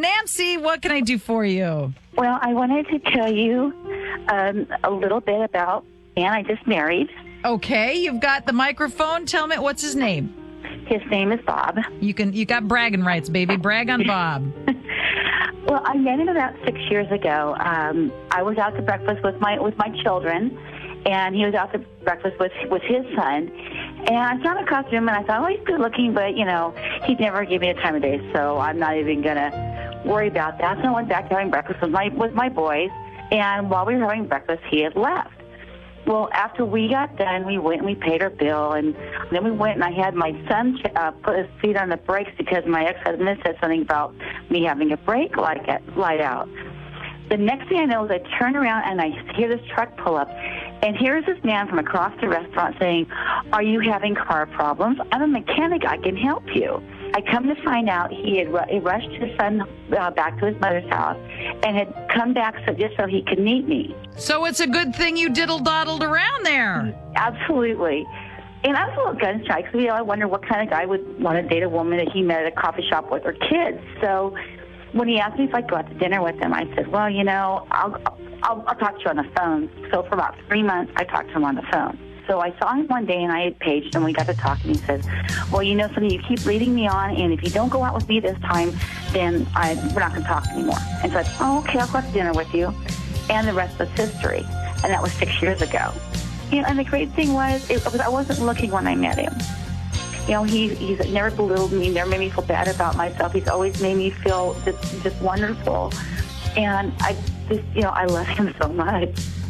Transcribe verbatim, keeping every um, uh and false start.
Nancy, what can I do for you? Well, I wanted to tell you um, a little bit about man I just married. Okay, you've got the microphone. Tell me, what's his name? His name is Bob. You can. You got bragging rights, baby. Brag on Bob. Well, I met him about six years ago. Um, I was out to breakfast with my with my children, and he was out to breakfast with with his son. And I saw him across the room, and I thought, oh, he's good looking, but you know, he'd never give me a time of day, so I'm not even gonna worry about that. So I went back to having breakfast with my with my boys, and while we were having breakfast, he had left. Well, after we got done, we went and we paid our bill, and then we went and I had my son uh, put his feet on the brakes because my ex-husband had said something about me having a brake light, light out. The next thing I know is I turn around and I hear this truck pull up, and here's this man from across the restaurant saying, "Are you having car problems? I'm a mechanic. I can help you." I come to find out he had ru- he rushed his son uh, back to his mother's house and had come back so just so he could meet me. So it's a good thing you diddle-doddled around there. Absolutely. And I was a little gun-shy because, you know, I wonder what kind of guy would want to date a woman that he met at a coffee shop with her kids. So when he asked me if I'd go out to dinner with him, I said, well, you know, I'll, I'll, I'll talk to you on the phone. So for about three months, I talked to him on the phone. So I saw him one day, and I had paged, and we got to talking. He said, well, you know something, you keep leading me on, and if you don't go out with me this time, then I, we're not going to talk anymore. And so I said, oh, okay, I'll go out to dinner with you. And the rest was history. And that was six years ago. You know, and the great thing was, it was I wasn't looking when I met him. You know, he, he's never belittled me, never made me feel bad about myself. He's always made me feel just, just wonderful. And I just, you know, I love him so much.